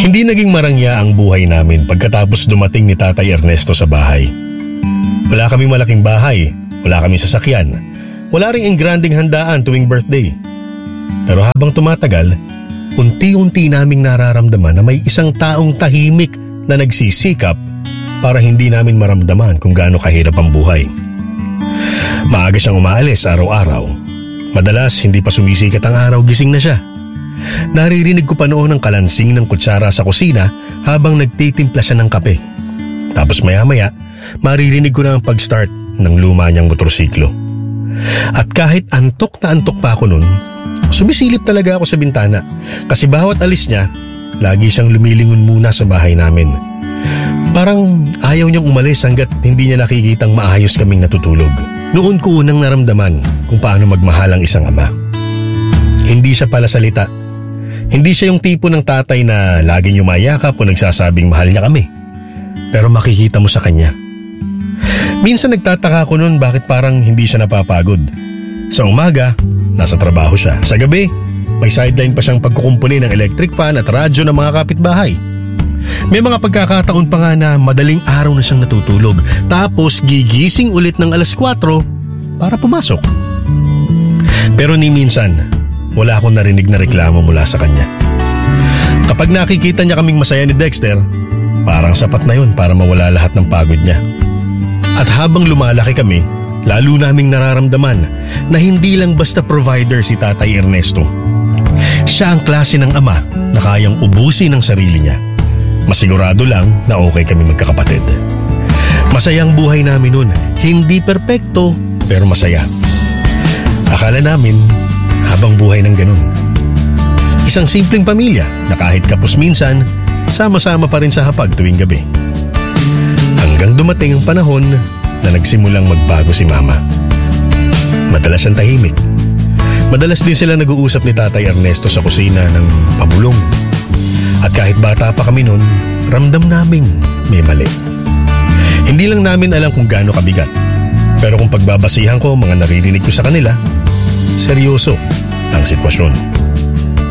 Hindi naging marangya ang buhay namin pagkatapos dumating ni Tatay Ernesto sa bahay. Wala kaming malaking bahay, wala kaming sasakyan, wala ring engranding handaan tuwing birthday. Pero habang tumatagal, unti-unti naming nararamdaman na may isang taong tahimik na nagsisikap para hindi namin maramdaman kung gaano kahirap ang buhay. Maaga siyang umaalis araw-araw. Madalas hindi pa sumisikat ang araw, gising na siya. Naririnig ko pa noon ang kalansing ng kutsara sa kusina habang nagtitimpla siya ng kape. Tapos maya-maya, maririnig ko na ang pag-start ng luma niyang motorsiklo. At kahit antok na antok pa ako noon, sumisilip talaga ako sa bintana kasi bawat alis niya, lagi siyang lumilingon muna sa bahay namin. Parang ayaw niyang umalis hanggat hindi niya nakikitang maayos kaming natutulog. Noon ko unang naramdaman kung paano magmahal ang isang ama. Hindi siya pala salita. Hindi siya yung tipo ng tatay na laging yumayakap o nagsasabing mahal niya kami. Pero makikita mo sa kanya. Minsan nagtataka ako noon bakit parang hindi siya napapagod. Sa umaga, nasa trabaho siya. Sa gabi, may sideline pa siyang pagkukumpuni ng electric fan at radyo ng mga kapitbahay. May mga pagkakataon pa nga na madaling araw na siyang natutulog tapos gigising ulit ng alas 4 para pumasok. Pero ni minsan, wala akong narinig na reklamo mula sa kanya. Kapag nakikita niya kaming masaya ni Dexter, parang sapat na yun para mawala lahat ng pagod niya. At habang lumalaki kami, lalo naming nararamdaman na hindi lang basta provider si Tatay Ernesto. Siya ang klase ng ama na kayang ubusin ang sarili niya. Masigurado lang na okay kami magkakapatid. Masayang buhay namin nun, hindi perpekto pero masaya. Akala namin habang buhay ng ganun. Isang simpleng pamilya na kahit kapos minsan, sama-sama pa rin sa hapag tuwing gabi. Hanggang dumating ang panahon na nagsimulang magbago si Mama. Madalas siyang tahimik. Madalas din sila nag-uusap ni Tatay Ernesto sa kusina ng pabulong. At kahit bata pa kami noon, ramdam naming may mali. Hindi lang namin alam kung gaano kabigat. Pero kung pagbabasihan ko mga naririnig ko sa kanila, seryoso ang sitwasyon.